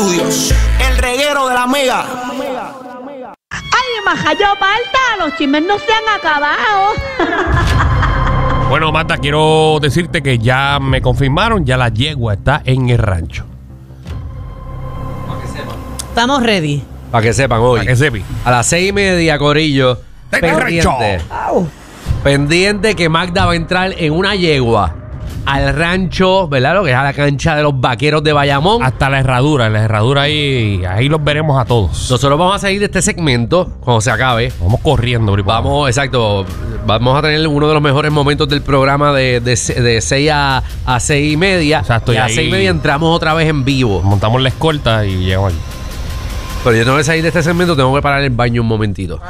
estudios. El reguero de la Mega. ¡Ay, majayo falta! Los chismes no se han acabado. Bueno, Marta, quiero decirte que ya me confirmaron, ya la yegua está en el rancho. Para que sepan. Estamos ready. Para que sepan hoy. Para que sepi. A las 6:30, Corillo. En el rancho. Pendiente que Magda va a entrar en una yegua al rancho, ¿verdad? Lo que es a la cancha de los vaqueros de Bayamón. Hasta la herradura ahí los veremos a todos. Nosotros vamos a seguir de este segmento cuando se acabe. Vamos corriendo, bro. Vamos, exacto. Vamos a tener uno de los mejores momentos del programa de 6 a 6:30. Exacto, y a y ahí 6:30 entramos otra vez en vivo. Montamos la escolta y llegamos aquí. Pero yo tengo que salir de este segmento, tengo que parar el baño un momentito.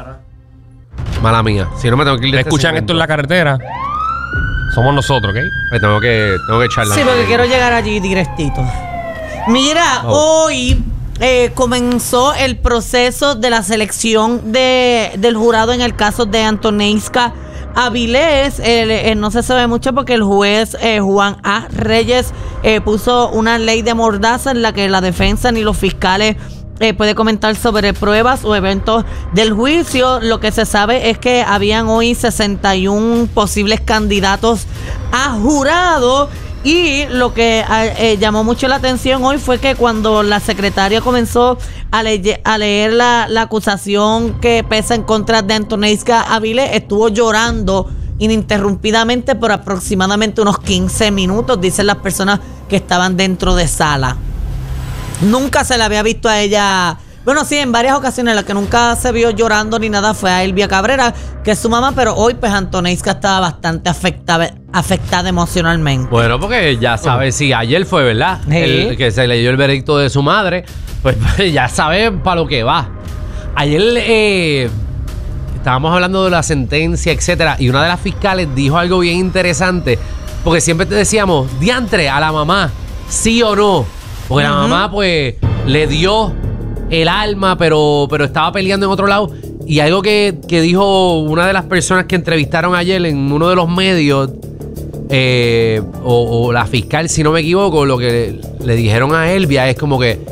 Mala mía. Si no me tengo que ir de este Escuchan segmento. esto en la carretera. Somos nosotros, ¿ok? Me tengo que echarla. Sí, porque quiero llegar allí directito. Mira, hoy comenzó el proceso de la selección del jurado en el caso de Antoneska Avilés. No se sabe mucho porque el juez Juan A. Reyes puso una ley de mordaza en la que la defensa ni los fiscales puede comentar sobre pruebas o eventos del juicio. Lo que se sabe es que habían hoy 61 posibles candidatos a jurado. Y lo que llamó mucho la atención hoy fue que cuando la secretaria comenzó a leer la acusación que pesa en contra de Antoneska Avilés, estuvo llorando ininterrumpidamente por aproximadamente unos 15 minutos, dicen las personas que estaban dentro de sala. Nunca se la había visto a ella. Bueno, sí, en varias ocasiones la que nunca se vio llorando ni nada fue a Elvia Cabrera, que es su mamá, pero hoy pues Antoneska estaba bastante afectada emocionalmente. Bueno, porque ya sabes, sí, ayer fue, ¿verdad? Sí. Que se leyó el veredicto de su madre, pues ya sabe para lo que va. Ayer estábamos hablando de la sentencia, etcétera, y una de las fiscales dijo algo bien interesante, porque siempre te decíamos, diantre, a la mamá, sí o no, porque la mamá pues le dio el alma, pero estaba peleando en otro lado. Y algo que dijo una de las personas que entrevistaron ayer en uno de los medios, o la fiscal, si no me equivoco, lo que le dijeron a Elvia es como que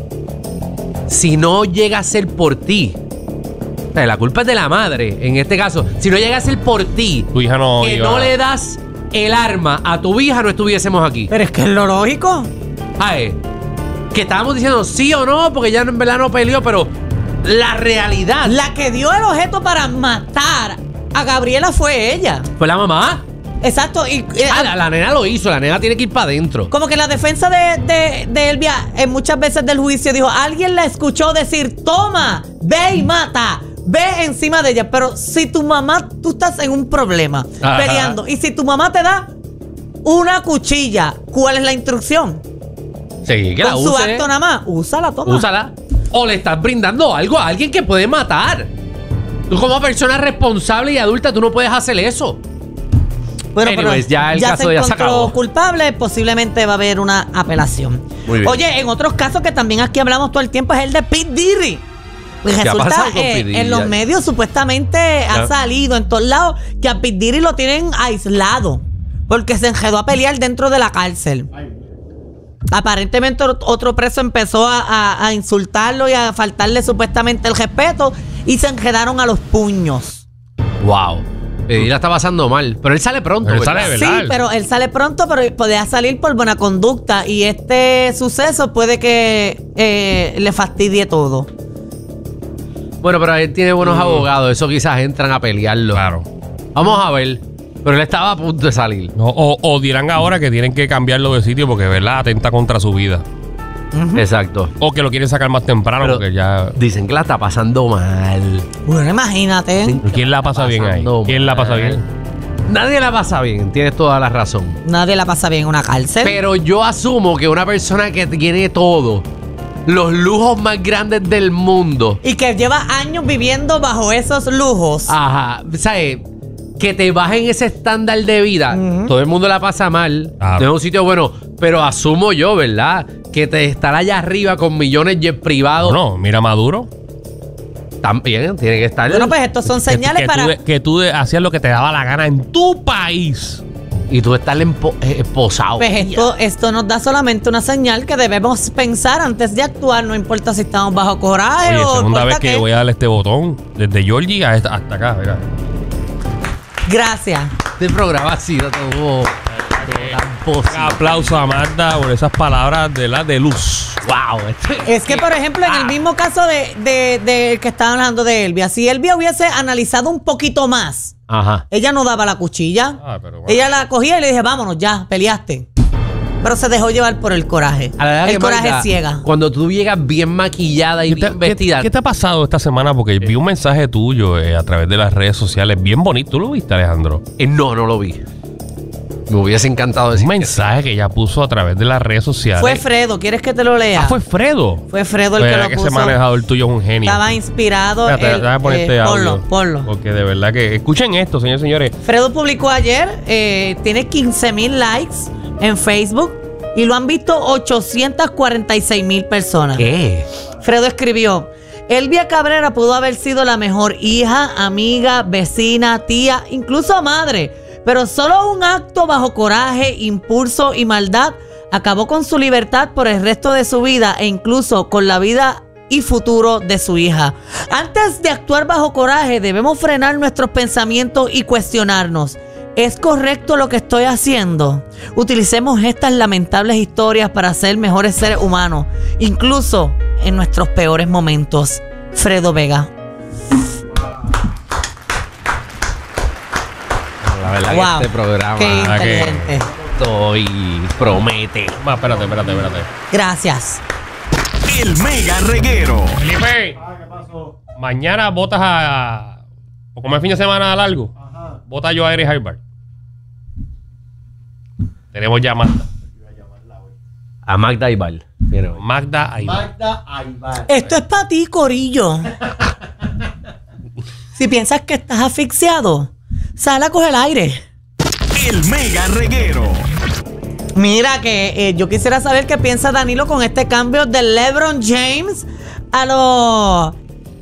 si no llega a ser por ti, o sea, la culpa es de la madre, en este caso, si no llega a ser por ti, Tu hija no que iba. no le das el arma a tu hija, no estuviésemos aquí. Pero es que es lo lógico. Ay, que estábamos diciendo sí o no, porque ya en verdad no peleó, pero la realidad La que dio el objeto para matar a Gabriela fue ella. fue la mamá. Exacto. Y La nena lo hizo, la nena tiene que ir para adentro. como que la defensa de Elvia muchas veces del juicio dijo, alguien la escuchó decir, toma, ve y mata, ve encima de ella. Pero si tu mamá, tú estás en un problema peleando, y si tu mamá te da una cuchilla, ¿cuál es la instrucción? Sí, que la Con su use. acto nada más, úsala, toma. Úsala. O le estás brindando algo a alguien que puede matar. Tú como persona responsable y adulta, tú no puedes hacer eso. Bueno, Anyways, ya el caso se ya se encontró acabó. culpable, posiblemente va a haber una apelación. Muy bien. Oye, en otros casos que también aquí hablamos todo el tiempo es el de Pete Diddy. Pues ¿Qué ha resulta, pasado con Pete Diddy? en los medios supuestamente ha salido en todos lados que a Pete Diddy lo tienen aislado porque se enredó a pelear dentro de la cárcel. Aparentemente otro preso empezó a insultarlo y a faltarle supuestamente el respeto y se enredaron a los puños. Wow. Y la está pasando mal. Pero él sale pronto. Él ¿verdad? sale, Sí, ¿verdad? pero él sale pronto, pero podría salir por buena conducta y este suceso puede que le fastidie todo. Bueno, pero él tiene buenos abogados. Eso quizás entran a pelearlo. Claro. Vamos a ver. Pero él estaba a punto de salir. No, o dirán ahora que tienen que cambiarlo de sitio porque, ¿verdad?, atenta contra su vida. Exacto. O que lo quieren sacar más temprano Pero porque ya... dicen que la está pasando mal. Bueno, imagínate. ¿Quién la pasa bien ahí? Pasando ¿Quién la pasa mal. bien? Nadie la pasa bien. Tienes toda la razón. Nadie la pasa bien en una cárcel. Pero yo asumo que una persona que tiene todo, los lujos más grandes del mundo, Y que lleva años viviendo bajo esos lujos. ajá, ¿sabes? Que te bajen ese estándar de vida. Todo el mundo la pasa mal. Claro. No es un sitio bueno. Pero asumo yo, ¿verdad? Que te estar allá arriba con millones de privados. No, mira Maduro. También tiene que estar. Bueno, pues estos son señales para... Que tú hacías lo que te daba la gana en tu país. y tú estás posado. Pues esto nos da solamente una señal que debemos pensar antes de actuar, no importa si estamos bajo coraje Oye, o segunda vez importa que qué. voy a darle este botón, desde Georgie hasta acá, mira. Gracias. Este programa ha sido todo tan posible. Aplauso a Magda por esas palabras de luz. Wow. Es que, por ejemplo, en el mismo caso de que estaban hablando de Elvia, si Elvia hubiese analizado un poquito más, Ajá. ella no daba la cuchilla. Pero bueno. Ella la cogía y le dije, vámonos ya, peleaste. Pero se dejó llevar por el coraje. A la verdad El que, coraje Magda, ciega. Cuando tú llegas bien maquillada y bien vestida. ¿Qué te ha pasado esta semana? Porque vi un mensaje tuyo a través de las redes sociales bien bonito. ¿Tú lo viste, Alejandro? No lo vi. Me hubiese encantado Un decir. mensaje que ella puso a través de las redes sociales. Fue Fredo, ¿quieres que te lo lea? Ah, fue Fredo. Fue Fredo el que Verdad lo que puso. ese manejador tuyo es un genio. Estaba inspirado. Espérate, déjame poner este audio. Ponlo. Porque de verdad que... Escuchen esto, señores y señores. Fredo publicó ayer, tiene 15,000 likes en Facebook y lo han visto 846,000 personas. ¿Qué? Fredo escribió: Elvia Cabrera pudo haber sido la mejor hija, amiga, vecina, tía, incluso madre, pero solo un acto bajo coraje, impulso y maldad acabó con su libertad por el resto de su vida e incluso con la vida y futuro de su hija. Antes de actuar bajo coraje, debemos frenar nuestros pensamientos y cuestionarnos: ¿es correcto lo que estoy haciendo? Utilicemos estas lamentables historias para ser mejores seres humanos, incluso en nuestros peores momentos. Fredo Vega. La verdad Wow, que este programa qué Ah, que- inteligente. promete. Espérate. Gracias. El Mega Reguero. Felipe. ¿Qué pasó? Mañana votas a... O como es fin de semana largo. Vota yo a Eric Harvard. Tenemos ya Magda. A Magda Ibal. Mira, Magda Aibar. Esto es para ti, Corillo. Si piensas que estás asfixiado, sal a coger aire. El Mega Reguero. Mira que yo quisiera saber qué piensa Danilo con este cambio de LeBron James a los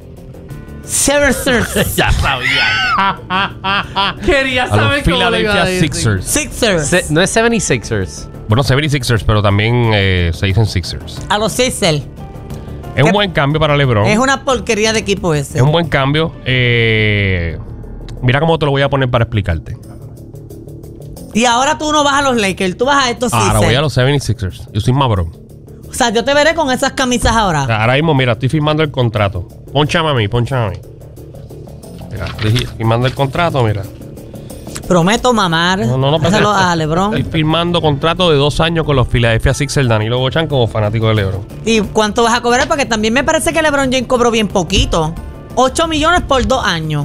Sixers. ya sabía. Quería A los saber cómo le iba a Philadelphia decir. Sixers. Sixers. No es 76ers. Bueno, 76ers, pero también se dicen Sixers. A los Sixers. Es un buen cambio para LeBron. Es una porquería de equipo ese. Es un buen cambio. Mira cómo te lo voy a poner para explicarte. Y ahora tú no vas a los Lakers, tú vas a estos Sixers. Ahora voy a los 76ers. Yo soy Mabrón. O sea, yo te veré con esas camisas ahora. Ahora mismo, mira, estoy firmando el contrato. Pónchame a mí. Mira, estoy firmando el contrato, mira. Prometo mamar. No, Dáselo a LeBron. Estoy firmando contrato de 2 años con los Philadelphia Sixers, Danilo Bochán, como fanático de LeBron. ¿Y cuánto vas a cobrar? Porque también me parece que LeBron James cobró bien poquito. 8 millones por 2 años.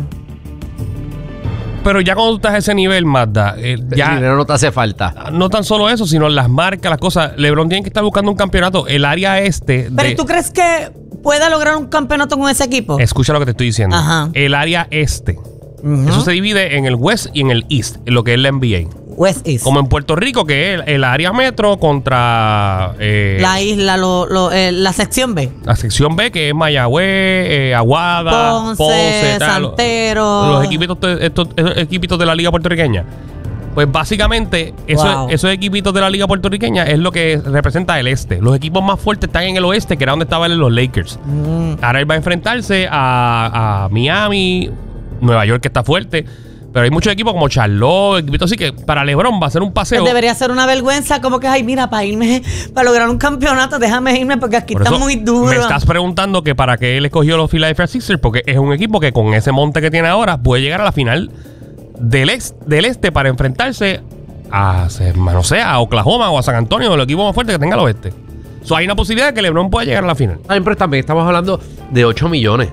Pero ya cuando tú estás a ese nivel, Magda, El ya dinero no te hace falta. no tan solo eso, sino las marcas, las cosas. LeBron tiene que estar buscando un campeonato. El área este Pero de... ¿y tú crees que pueda lograr un campeonato con ese equipo? Escucha lo que te estoy diciendo. Ajá. El área este. Ujú. Eso se divide en el West y en el East, en lo que es la NBA. West East. Como en Puerto Rico, que es el área metro contra La isla, la sección B. la sección B, que es Mayagüez, Aguada, Ponce, tal, Santero. los equipitos estos equipitos de la liga puertorriqueña. Pues básicamente Wow. esos equipitos de la liga puertorriqueña es lo que representa el este. Los equipos más fuertes están en el oeste, que era donde estaban los Lakers. Ahora él va a enfrentarse a Miami, Nueva York, que está fuerte. Pero hay muchos equipos como Charlotte, equipitos así que para LeBron va a ser un paseo. Pues debería ser una vergüenza, como que, ay, mira, para irme, para lograr un campeonato, déjame irme porque aquí Por está eso muy duro. Me estás preguntando que para qué él escogió los Philadelphia Sixers, porque es un equipo que con ese monte que tiene ahora puede llegar a la final del este para enfrentarse a, no sé, a Oklahoma o a San Antonio, el equipo más fuerte que tenga el oeste. So, hay una posibilidad de que LeBron pueda llegar a la final. Pero también estamos hablando de 8 millones.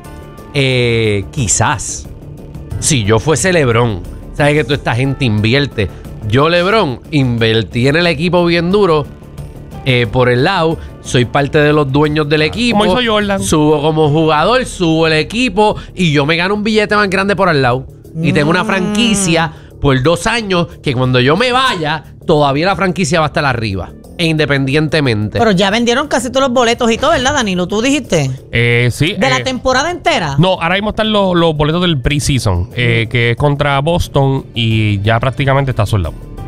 Quizás, si yo fuese LeBron, sabes que toda esta gente invierte. Yo, LeBron, invertí en el equipo bien duro. Por el lado, soy parte de los dueños del equipo. Como hizo Jordan. Subo como jugador, subo el equipo y yo me gano un billete más grande por el lado. Y tengo una franquicia por 2 años que cuando yo me vaya, todavía la franquicia va a estar arriba. E independientemente. Pero ya vendieron casi todos los boletos y todo, ¿verdad, Danilo? ¿Tú dijiste? Sí. ¿De la temporada entera? No, ahora mismo están los boletos del preseason, que es contra Boston y ya prácticamente está soldado.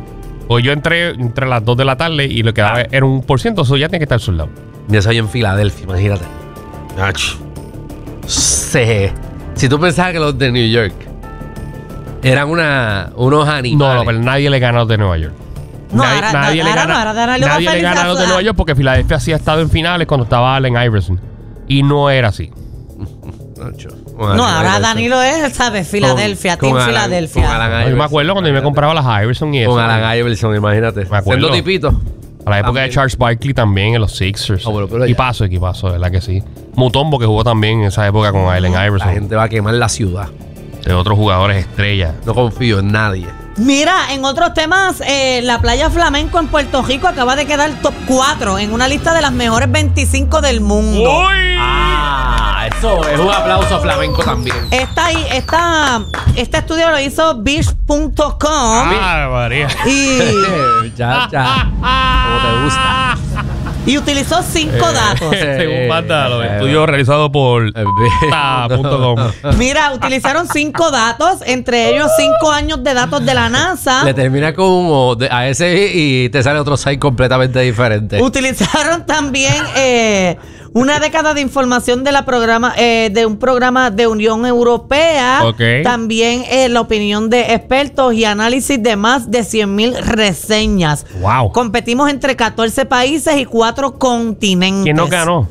Pues yo entré entre las 2 de la tarde y lo que daba era 1%, eso ya tiene que estar soldado. Y eso ahí en Filadelfia, imagínate. Ach. Sí. Si tú pensabas que los de New York eran unos animales. No, pero nadie le gana a los de Nueva York. No, nadie le gana a los de Nueva York porque Filadelfia sí ha estado en finales cuando estaba Allen Iverson. Y no era así. No, ahora Danilo es, ¿sabes? Filadelfia, Team Filadelfia. Yo me acuerdo cuando yo me compraba las Iverson y eso. Con Alan Iverson, imagínate. Me acuerdo. Siendo tipito. A la época También. de Charles Barkley también en los Sixers. Pero ya. Equipazo, de verdad que sí. Mutombo que jugó también en esa época con Allen La Iverson. gente va a quemar la ciudad. De otros jugadores estrellas. No confío en nadie. Mira, en otros temas, la playa Flamenco en Puerto Rico acaba de quedar top 4 en una lista de las mejores 25 del mundo. Eso es un aplauso flamenco también. Este estudio lo hizo Beach.com María. y ya. Como te gusta. utilizó 5 datos. Según manda los estudios realizados por ta.com. Mira, utilizaron 5 datos, entre ellos 5 años de datos de la NASA. Le termina con un a ese y te sale otro site completamente diferente. Utilizaron también una década de información de de un programa de Unión Europea. Ok. También la opinión de expertos y análisis de más de 100,000 reseñas. Wow. Competimos entre 14 países y 4 continentes. ¿Quién nos ganó?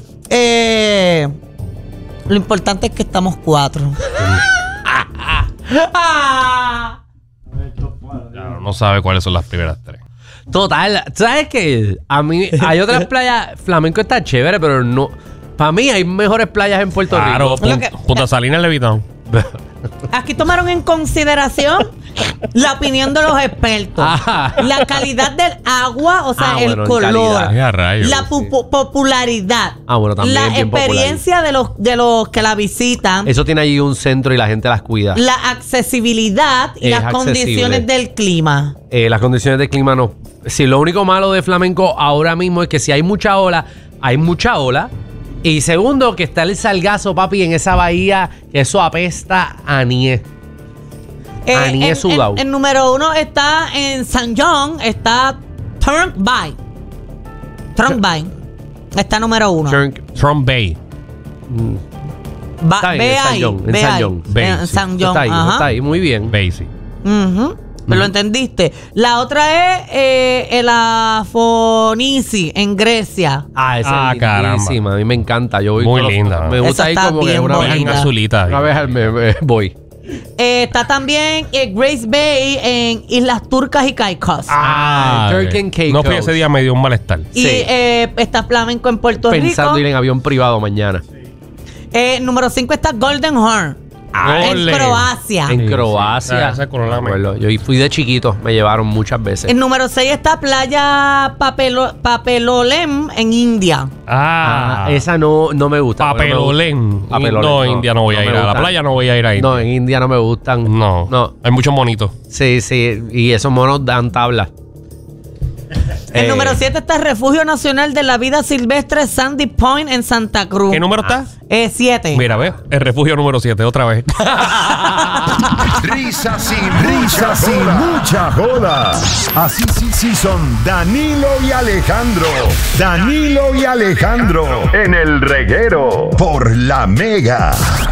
Lo importante es que estamos 4. No sabe cuáles son las primeras 3. Total, ¿sabes qué? A mí hay otras playas. Flamenco está chévere, pero no. Para mí hay mejores playas en Puerto Claro, Rico. Punta Salinas Levitón. Aquí tomaron en consideración la opinión de los expertos. Ajá. La calidad del agua, o sea, el bueno, en color. calidad. Ay, a rayos. La popularidad. Bueno, también la bien experiencia de los que la visitan. Eso tiene allí un centro y la gente las cuida. La accesibilidad y Es las accesible. condiciones del clima. Las condiciones del clima no. Si lo único malo de Flamenco ahora mismo es que si hay mucha ola, hay mucha ola. Y segundo, que está el salgazo, papi, en esa bahía, que eso apesta a nieve. Anís sudado. En número 1 está en San John, está Turnpike. Está número 1. Trump Bay. Está bien, Ve en San ahí, John, en ve San ahí. John. En San John, Está ahí, ajá. está ahí, muy bien. Bay, sí. Ujú. ¿Lo entendiste? La otra es el Afonisi en Grecia. Esa es caramba. lindísima. A mí me encanta. Yo voy Muy con linda. Me gusta Esa ir está como que bien una vez bonita. Una azulita. Una vez al mes voy. Está también Grace Bay en Islas Turcas y Caicos. Turk and Caicos. No fui ese día, me dio un malestar. Y sí. Está Flamenco en Puerto Pensando ir Rico. en avión privado mañana. Número 5 está Golden Horn. En Ole. Croacia. En Sí, Croacia. sí. Esa con la Me acuerdo. Yo fui de chiquito, me llevaron muchas veces. En número 6 está Playa Papelolem en India. Esa no me gusta. Papelolén. Papelolén, No, no, India no voy a no ir. me A la gustan. playa no voy a ir ahí. No, en India no me gustan. No. Hay muchos monitos. Sí. Y esos monos dan tablas. En número 7 está el Refugio Nacional de la Vida Silvestre Sandy Point en Santa Cruz. ¿Qué número está? 7. Mira, ve. El refugio número 7, otra vez. Risas y mucha joda. Así sí son Danilo y Alejandro. Danilo y Alejandro en el reguero por La Mega.